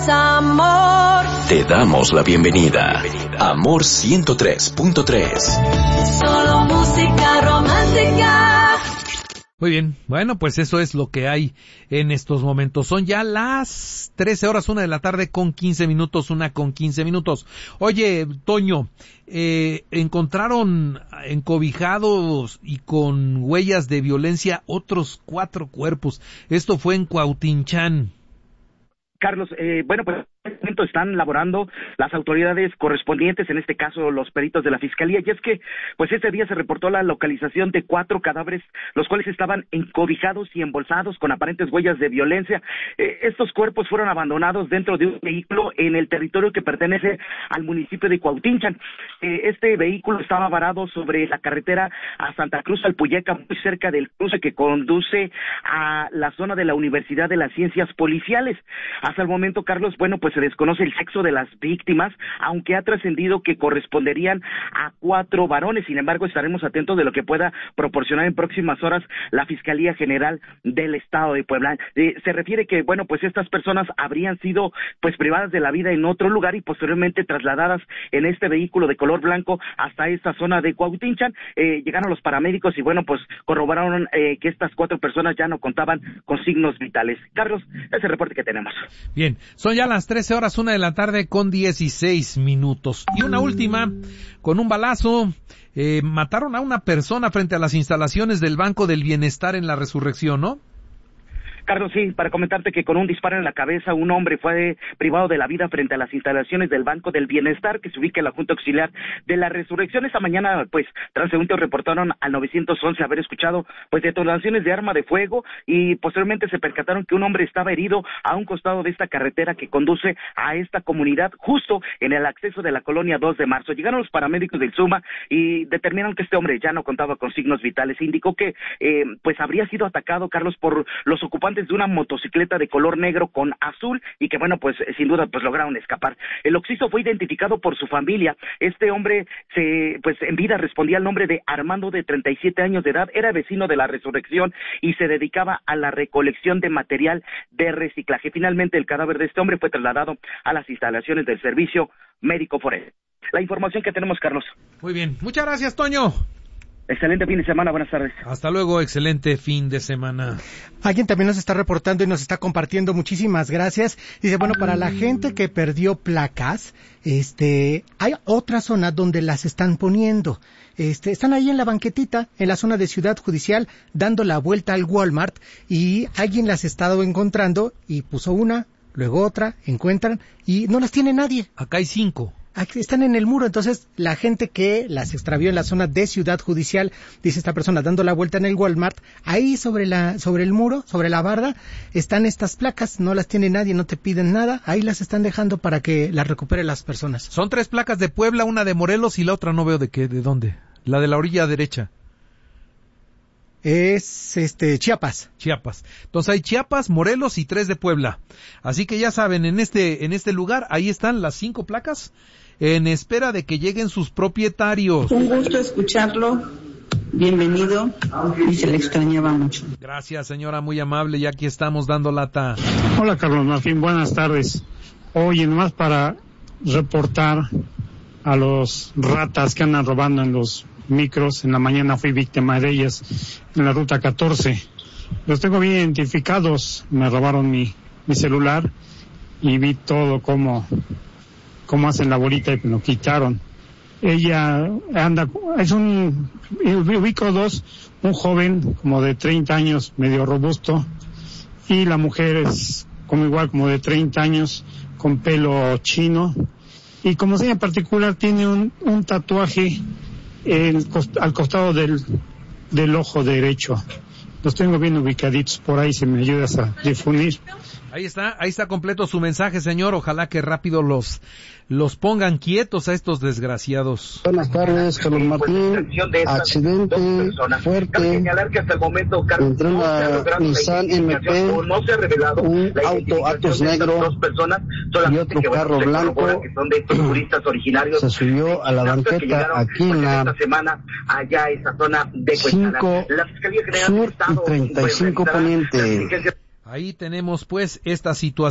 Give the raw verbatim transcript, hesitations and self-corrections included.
Amor. Te damos la bienvenida. Amor ciento tres punto tres. Solo música romántica. Muy bien, bueno, pues eso es lo que hay en estos momentos. Son ya las trece horas, una de la tarde con quince minutos, una con quince minutos. Oye, Toño, eh, encontraron encobijados y con huellas de violencia otros cuatro cuerpos. Esto fue en Cuauhtinchán. Carlos, eh, bueno, pues en este momento están laborando las autoridades correspondientes, en este caso los peritos de la Fiscalía, y es que pues este día se reportó la localización de cuatro cadáveres, los cuales estaban encobijados y embolsados con aparentes huellas de violencia. Eh, estos cuerpos fueron abandonados dentro de un vehículo en el territorio que pertenece al municipio de Cuauhtinchán. Eh, este vehículo estaba varado sobre la carretera a Santa Cruz Alpuyeca, muy cerca del cruce que conduce a la zona de la Universidad de las Ciencias Policiales. Hasta el momento, Carlos, bueno, pues se desconoce el sexo de las víctimas, aunque ha trascendido que corresponderían a cuatro varones. Sin embargo, estaremos atentos de lo que pueda proporcionar en próximas horas la Fiscalía General del Estado de Puebla. Eh, se refiere que, bueno, pues estas personas habrían sido pues privadas de la vida en otro lugar y posteriormente trasladadas en este vehículo de color blanco hasta esta zona de Cuauhtinchán. Eh, llegaron los paramédicos y, bueno, pues corroboraron eh, que estas cuatro personas ya no contaban con signos vitales. Carlos, ese es el reporte que tenemos. Bien, son ya las trece horas, una de la tarde con dieciséis minutos. Y una última, con un balazo, eh, mataron a una persona frente a las instalaciones del Banco del Bienestar en la Resurrección, ¿no? Carlos, sí, para comentarte que con un disparo en la cabeza un hombre fue privado de la vida frente a las instalaciones del Banco del Bienestar que se ubica en la Junta Auxiliar de la Resurrección. Esta mañana, pues, transeúntes reportaron al nueve once haber escuchado, pues, detonaciones de arma de fuego y posteriormente se percataron que un hombre estaba herido a un costado de esta carretera que conduce a esta comunidad, justo en el acceso de la colonia dos de marzo. Llegaron los paramédicos del SUMA y determinaron que este hombre ya no contaba con signos vitales. Indicó que, eh, pues, habría sido atacado, Carlos, por los ocupantes de una motocicleta de color negro con azul y que, bueno, pues sin duda pues lograron escapar. El occiso fue identificado por su familia. Este hombre se pues en vida respondía al nombre de Armando, de treinta y siete años de edad, era vecino de la Resurrección y se dedicaba a la recolección de material de reciclaje. Finalmente el cadáver de este hombre fue trasladado a las instalaciones del Servicio Médico Forense. La información que tenemos, Carlos. Muy bien, muchas gracias, Toño. Excelente fin de semana, buenas tardes. Hasta luego, excelente fin de semana. Alguien también nos está reportando y nos está compartiendo, muchísimas gracias. Dice, bueno, para la gente que perdió placas, este, hay otra zona donde las están poniendo. Este, están ahí en la banquetita, en la zona de Ciudad Judicial, dando la vuelta al Walmart, y alguien las ha estado encontrando y puso una, luego otra, encuentran y no las tiene nadie. Acá hay cinco. Aquí están en el muro, entonces la gente que las extravió en la zona de Ciudad Judicial, dice esta persona, dando la vuelta en el Walmart, ahí sobre la sobre el muro, sobre la barda, están estas placas, no las tiene nadie, no te piden nada, ahí las están dejando para que las recuperen las personas. Son tres placas de Puebla, una de Morelos y la otra no veo de qué, de dónde, la de la orilla derecha. Es este Chiapas. Chiapas. Entonces hay Chiapas, Morelos y tres de Puebla. Así que ya saben, en este en este lugar ahí están las cinco placas en espera de que lleguen sus propietarios. Un gusto escucharlo. Bienvenido. Y se le extrañaba mucho. Gracias, señora, muy amable. Y aquí estamos dando lata. Hola, Carlos Martín. Buenas tardes. Oye, nomás para reportar a los ratas que andan robando en los micros. En la mañana fui víctima de ellas en la ruta catorce. Los tengo bien identificados. Me robaron mi, mi celular y vi todo cómo, cómo hacen la bolita y me lo quitaron. Ella anda, es un, ubico dos, un joven como de treinta años, medio robusto, y la mujer es como igual, como de treinta años, con pelo chino, y como seña particular tiene un, un tatuaje el cost, al costado del, del ojo derecho. Los tengo bien ubicaditos por ahí, si me ayudas a difundir. Ahí está, ahí está completo su mensaje, señor. Ojalá que rápido los los pongan quietos a estos desgraciados. Buenas tardes, Carlos Martín. Accidente fuerte entre una Nissan M P, un auto Atos negro y otro carro blanco. Se subió a la banqueta aquí en la cinco Sur y treinta y cinco Poniente. Ahí tenemos pues esta situación.